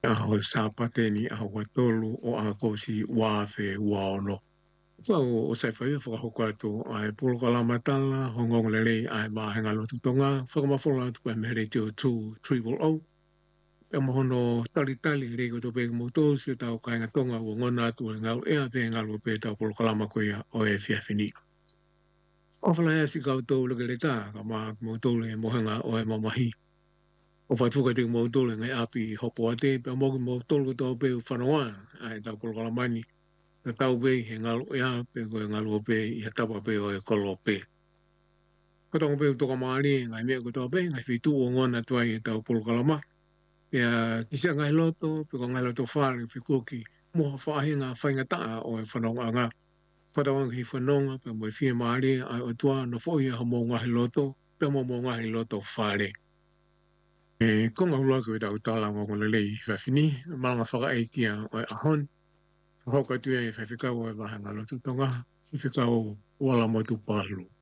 Aho sapateni aho watolu o a kosi wafe waono. So o se whai whakahoko atu ai polo kalamatala hongong lele ai mahenga lotu tonga whakamawhola atu pa mehere te o 2 e mohono tali le ko to pe moto si tau kainga tonga o ngona atu e ngau ea pe ngalo pe tau polo kalama koia o e fiafini. O whala ea si kau tau leke le tā ka maa moto le mohenga o e mamahi. O whatuka te moto le ngai api hopo ate pe moki moto le tau pe u whanoa ai tau polo kalamani. Na tau pe he ngalo ea pe ko e ngalo pe i ha tapa pe o e kolo pe. Ko tau pe u toka maari ngai mea ko tau pe ngai whitu o ngona tuai e tau polo kalama. Ia kisia ngai loto pe ko ngai loto whare whikoki moha whahinga whainga taa o e whanonga ngā. Whatawang hi whanonga pe mo e whia maari ai o tua na whoia ha mo ngahi loto pe mo ngahi loto whare. E konga hula ko e tau tala ngongole lei whawhini malanga whaka eikia o e ahon. Hoka tu e whawhikau e wahanga lotu tonga, whawhikau wala motu palu.